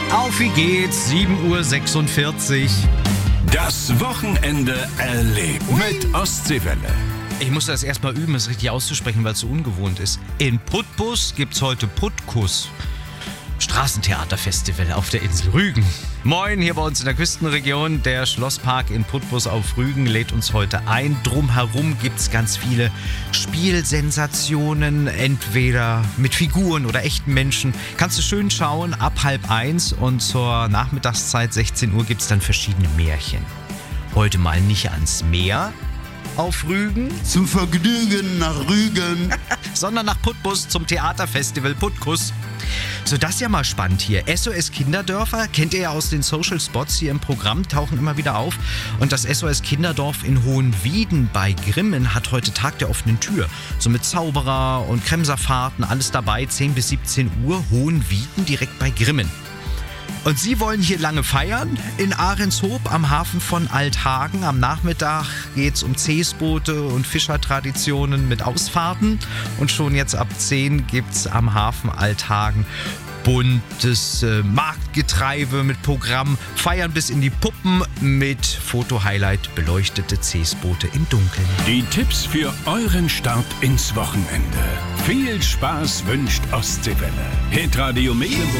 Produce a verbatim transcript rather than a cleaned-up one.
Auf wie geht's? sieben Uhr sechsundvierzig. Das Wochenende erlebt mit Ostseewelle. Ich muss das erstmal üben, es richtig auszusprechen, weil es so ungewohnt ist. In Putbus gibt's heute Putkuss. Straßentheaterfestival auf der Insel Rügen. Moin, hier bei uns in der Küstenregion. Der Schlosspark in Putbus auf Rügen lädt uns heute ein. Drumherum gibt's ganz viele Spielsensationen, entweder mit Figuren oder echten Menschen. Kannst du schön schauen, ab halb eins und zur Nachmittagszeit sechzehn Uhr gibt's dann verschiedene Märchen. Heute mal nicht ans Meer auf Rügen, zum Vergnügen nach Rügen, sondern nach Putbus zum Theaterfestival Putkuss. So, das ist ja mal spannend hier. S O S Kinderdörfer, kennt ihr ja aus den Social Spots hier im Programm, tauchen immer wieder auf. Und das S O S Kinderdorf in Hohenwieden bei Grimmen hat heute Tag der offenen Tür. So mit Zauberer und Kremserfahrten, alles dabei, zehn bis siebzehn Uhr, Hohenwieden direkt bei Grimmen. Und sie wollen hier lange feiern in Ahrenshoop am Hafen von Althagen. Am Nachmittag geht's um Seesboote und Fischertraditionen mit Ausfahrten. Und schon jetzt ab zehn gibt's am Hafen Althagen buntes äh, Marktgetreibe mit Programm. Feiern bis in die Puppen mit Foto-Highlight beleuchtete Seesboote im Dunkeln. Die Tipps für euren Start ins Wochenende. Viel Spaß wünscht Ostseewelle. Hitradio Mecklenburg.